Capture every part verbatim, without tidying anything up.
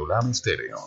Adoram Estéreo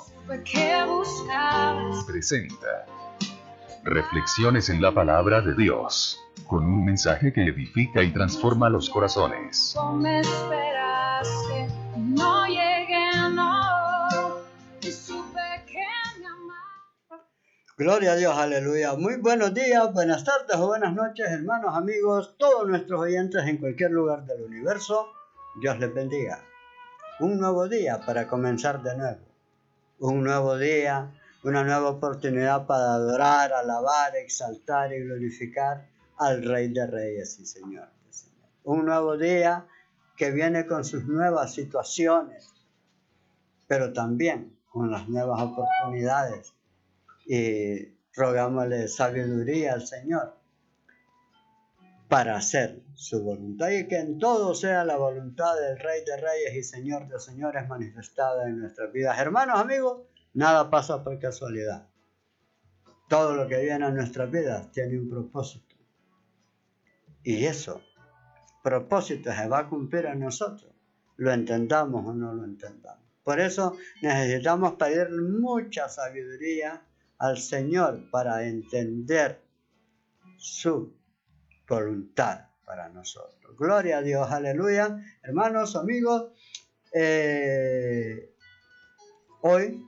presenta Reflexiones en la Palabra de Dios, con un mensaje que edifica y transforma los corazones. Me esperaste, no llegué, no, y supe que me amaba. Gloria a Dios, aleluya. Muy buenos días, buenas tardes o buenas noches, hermanos, amigos, todos nuestros oyentes en cualquier lugar del universo. Dios les bendiga. Un nuevo día para comenzar de nuevo. Un nuevo día, una nueva oportunidad para adorar, alabar, exaltar y glorificar al Rey de Reyes y Señor de Señores. Un nuevo día que viene con sus nuevas situaciones, pero también con las nuevas oportunidades. Y rogámosle sabiduría al Señor para hacer su voluntad y que en todo sea la voluntad del Rey de Reyes y Señor de Señores manifestada en nuestras vidas. Hermanos, amigos, nada pasa por casualidad. Todo lo que viene a nuestras vidas tiene un propósito. Y eso, propósito se va a cumplir en nosotros, lo entendamos o no lo entendamos. Por eso necesitamos pedir mucha sabiduría al Señor para entender su voluntad para nosotros. Gloria a Dios, aleluya. Hermanos, amigos, eh, hoy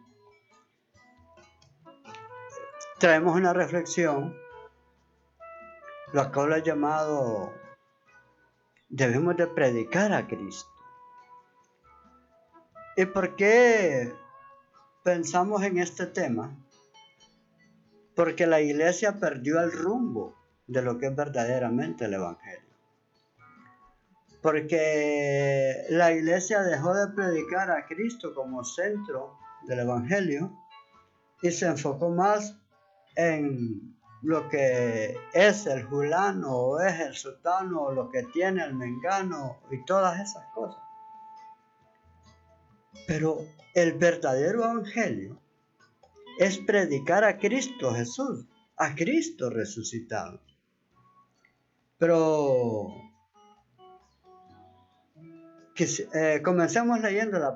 traemos una reflexión, lo cual he llamado, debemos de predicar a Cristo. ¿Y por qué pensamos en este tema? Porque la iglesia perdió el rumbo de lo que es verdaderamente el Evangelio. Porque la iglesia dejó de predicar a Cristo como centro del Evangelio y se enfocó más en lo que es el fulano o es el sutano o lo que tiene el mengano y todas esas cosas. Pero el verdadero Evangelio es predicar a Cristo Jesús, a Cristo resucitado. Pero que, eh, comencemos leyendo la